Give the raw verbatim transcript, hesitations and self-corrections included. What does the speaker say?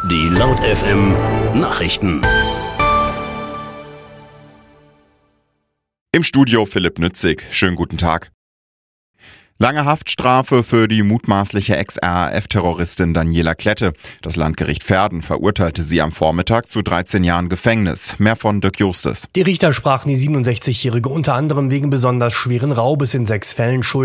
Die Laut F M Nachrichten. Im Studio Philipp Nützig. Schönen guten Tag. Lange Haftstrafe für die mutmaßliche Ex-R A F-Terroristin Daniela Klette. Das Landgericht Verden verurteilte sie am Vormittag zu dreizehn Jahren Gefängnis. Mehr von Dirk Justus. Die Richter sprachen die siebenundsechzigjährige unter anderem wegen besonders schweren Raubes in sechs Fällen schuldig.